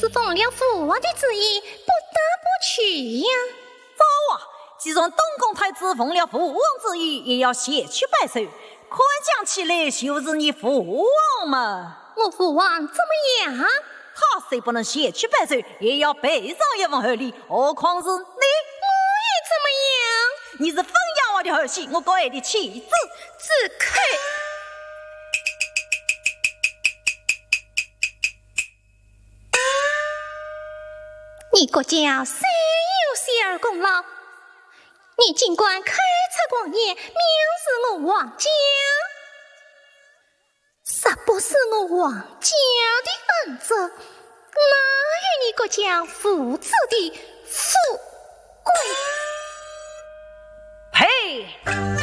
是奉了父王的旨意，不得不去呀。 走啊！既然东宫太子奉了父王之意，也要卸去拜寿，可讲起来就是你父王嘛。 我父王怎么样？ 他虽不能卸去拜寿，也要备上一份厚礼，何况是你？ 我也怎么样？ 你是封阳王的儿媳，我高爱的妻子， 只可。你国家虽有些儿功劳，你尽管开策广业，藐视我王家，实不是我王家的恩泽，哪有你国家父子的富贵？ 呸！